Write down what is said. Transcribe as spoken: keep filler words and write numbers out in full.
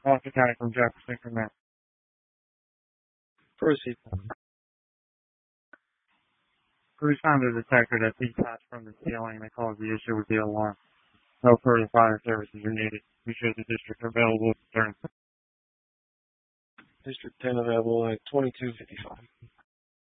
Austin County from Jefferson from there. Proceed. Crews found a detector that detached from the ceiling that caused the issue with the alarm. No further fire services are needed. We should the district available during District ten available at twenty-two fifty-five.